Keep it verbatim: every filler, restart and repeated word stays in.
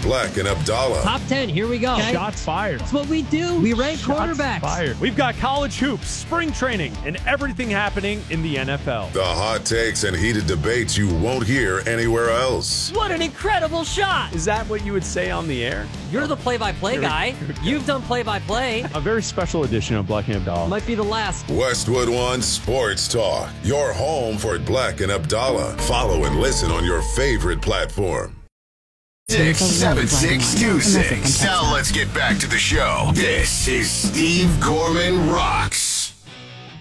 Black and Abdallah. Top ten, here we go. Okay? Shots fired. That's what we do. We rank Shots quarterbacks. fired. We've got college hoops, spring training, and everything happening in the N F L. The hot takes and heated debates you won't hear anywhere else. What an incredible shot. Is that what you would say on the air? You're the play-by-play guy. You've done play-by-play. A very special edition of Black and Abdallah. Might be the last. Westwood One Sports Talk. Your home for Black and Abdallah. Follow and listen on your favorite platform. Six seven six two six. Now let's get back to the show. This is Steve Gorman Rocks.